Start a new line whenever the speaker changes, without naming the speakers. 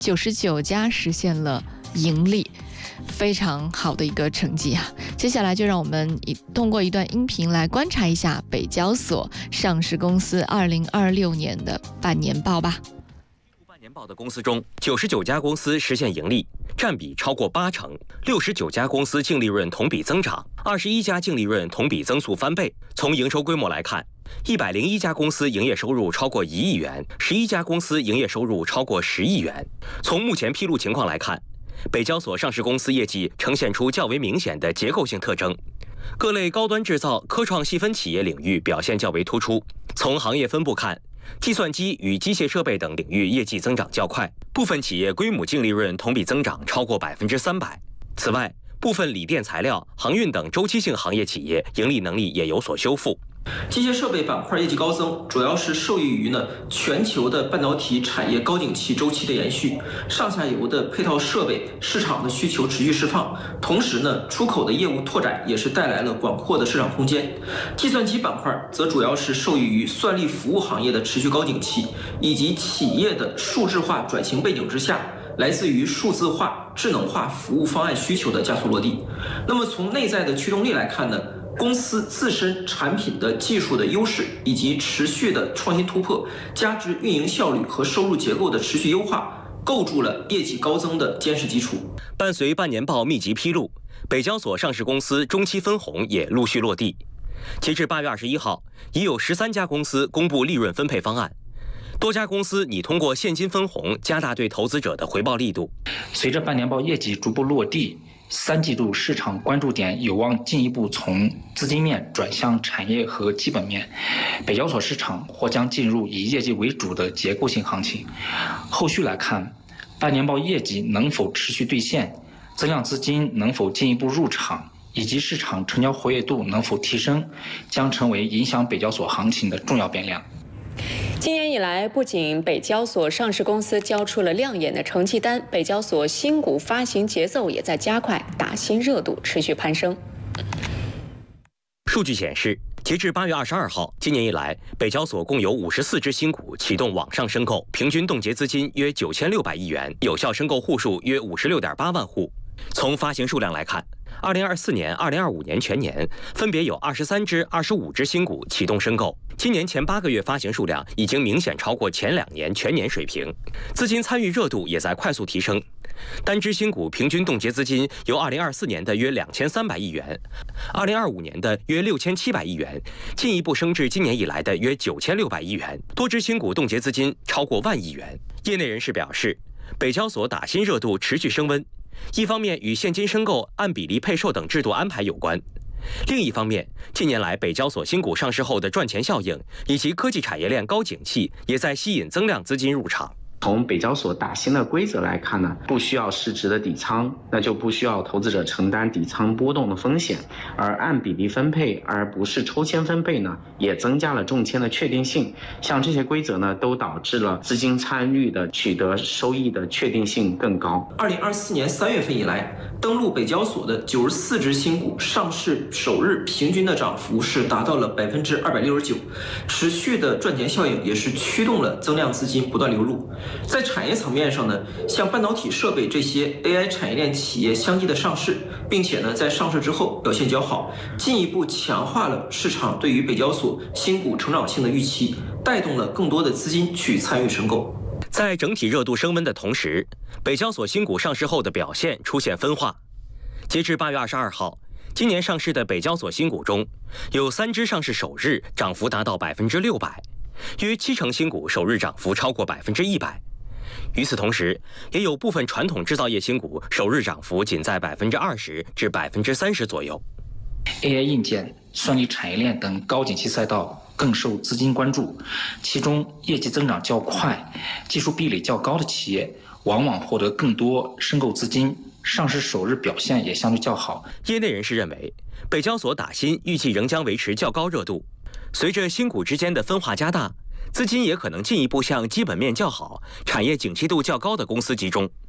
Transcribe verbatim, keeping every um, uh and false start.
九十九家实现了盈利。非常好的一个成绩啊！接下来就让我们通过一段音频来观察一下北交所上市公司二零二六年的半年报吧。
半年报的公司中，九十九家公司实现盈利，占比超过八成；六十九家公司净利润同比增长，二十一家净利润同比增速翻倍。从营收规模来看，一百零一家公司营业收入超过一亿元，十一家公司营业收入超过十亿元。从目前披露情况来看，北交所上市公司业绩呈现出较为明显的结构性特征，各类高端制造、科创细分企业领域表现较为突出。从行业分布看，计算机与机械设备等领域业绩增长较快，部分企业规模净利润同比增长超过百分之三百。此外，部分锂电材料、航运等周期性行业企业盈利能力也有所修复。
机械设备板块业绩高增，主要是受益于呢全球的半导体产业高景气周期的延续，上下游的配套设备市场的需求持续释放，同时呢出口的业务拓展也是带来了广阔的市场空间。计算机板块则主要是受益于算力服务行业的持续高景气，以及企业的数字化转型背景之下，来自于数字化、智能化服务方案需求的加速落地。那么从内在的驱动力来看呢，公司自身产品的技术的优势以及持续的创新突破，加之运营效率和收入结构的持续优化，构筑了业绩高增的坚实基础。
伴随半年报密集披露，北交所上市公司中期分红也陆续落地。截至八月二十一号，已有十三家公司公布利润分配方案。多家公司拟通过现金分红加大对投资者的回报力度。
随着半年报业绩逐步落地，三季度市场关注点有望进一步从资金面转向产业和基本面，北交所市场或将进入以业绩为主的结构性行情。后续来看，半年报业绩能否持续兑现，增量资金能否进一步入场，以及市场成交活跃度能否提升，将成为影响北交所行情的重要变量。
今年以来，不仅北交所上市公司交出了亮眼的成绩单，北交所新股发行节奏也在加快，打新热度持续攀升。
数据显示，截至八月二十二号，今年以来，北交所共有五十四只新股启动网上申购，平均冻结资金约九千六百亿元，有效申购户数约五十六点八万户。从发行数量来看，二零二四年、二零二五年全年分别有二十三只、二十五只新股启动申购。今年前八个月发行数量已经明显超过前两年全年水平，资金参与热度也在快速提升。单只新股平均冻结资金由二零二四年的约两千三百亿元，二零二五年的约六千七百亿元，进一步升至今年以来的约九千六百亿元。多只新股冻结资金超过万亿元。业内人士表示，北交所打新热度持续升温，一方面与现金申购、按比例配售等制度安排有关，另一方面，近年来北交所新股上市后的赚钱效应以及科技产业链高景气，也在吸引增量资金入场。
从北交所打新的规则来看呢，不需要市值的底仓，那就不需要投资者承担底仓波动的风险，而按比例分配而不是抽签分配呢，也增加了中签的确定性。像这些规则呢，都导致了资金参与的取得收益的确定性更高。
二零二四年三月份以来，登陆北交所的九十四只新股上市首日平均的涨幅是达到了百分之二百六十九，持续的赚钱效应也是驱动了增量资金不断流入。在产业层面上呢，像半导体设备这些 A I 产业链企业相继的上市，并且呢在上市之后表现较好，进一步强化了市场对于北交所新股成长性的预期，带动了更多的资金去参与申购。
在整体热度升温的同时，北交所新股上市后的表现出现分化。截至八月二十二号，今年上市的北交所新股中，有三只上市首日涨幅达到百分之六百，约七成新股首日涨幅超过百分之一百。与此同时，也有部分传统制造业新股首日涨幅仅在百分之二十至百分之三十左右。
A I 硬件、算力产业链等高景气赛道更受资金关注，其中业绩增长较快、技术壁垒较高的企业，往往获得更多申购资金，上市首日表现也相对较好。
业内人士认为，北交所打新预计仍将维持较高热度，随着新股之间的分化加大，资金也可能进一步向基本面较好、产业景气度较高的公司集中。